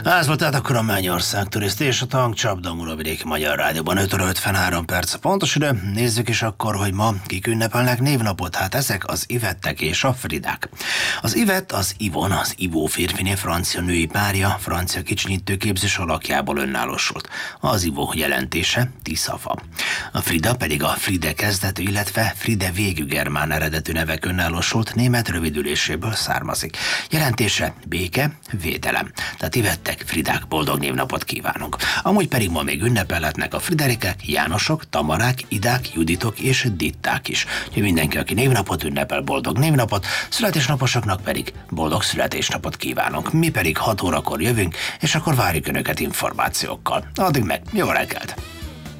Ez volt tehát akkor a Mennyország Turiszt és a Tank Csapda-Muravidéki Magyar Rádióban 5 óra 53 perc a pontos idő. Nézzük is akkor, hogy ma kik ünnepelnek névnapot. Hát ezek az Ivettek és a Fridák. Az Ivett az Ivon, az Ivó férfiné francia női párja, francia kicsinyítő képzés alakjából önállósult. Az Ivó jelentése Tiszafa. A Frida pedig a Fride kezdetű, illetve Fride végű germán eredetű nevek önállósult német rövidüléséből származik. Jelentése béke, védelem. Tehát Ivettek, Fridák, boldog névnapot kívánunk. Amúgy pedig ma még ünnepelhetnek a Friderikek, Jánosok, Tamarák, Idák, Juditok és Ditták is. Úgyhogy mindenki, aki névnapot ünnepel, boldog névnapot, születésnaposoknak pedig boldog születésnapot kívánunk. Mi pedig 6 órakor jövünk, és akkor várjuk Önöket információkkal. Addig meg jó reggelt!